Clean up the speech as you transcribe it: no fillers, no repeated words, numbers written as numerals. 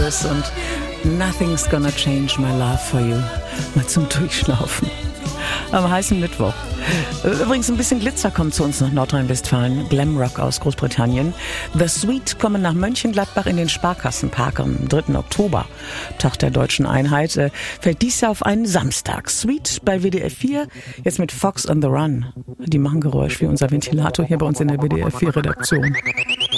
Lewis und Nothing's Gonna Change My Love For You. Mal zum Durchschnaufen. Am heißen Mittwoch. Übrigens, ein bisschen Glitzer kommt zu uns nach Nordrhein-Westfalen. Glamrock aus Großbritannien. The Sweet kommen nach Mönchengladbach in den Sparkassenpark am 3. Oktober. Tag der deutschen Einheit. Fällt dies Jahr auf einen Samstag. Sweet bei WDR 4, jetzt mit Fox on the Run. Die machen Geräusch wie unser Ventilator hier bei uns in der WDR 4 Redaktion.